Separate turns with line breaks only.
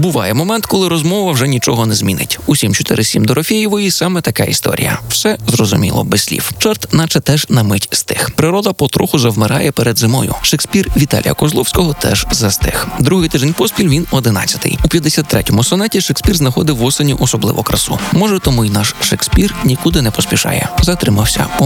Буває момент, коли розмова вже нічого не змінить. У 747 Дорофєєвої саме така історія. Все зрозуміло без слів. Чорт наче теж на мить стих. Природа потроху завмирає перед зимою. Шекспір Віталія Козловського теж застиг. Другий тиждень поспіль він 11-й. У 53-му сонеті Шекспір знаходив в осені особливу красу. Може, тому й наш Шекспір нікуди не поспішає. Затримався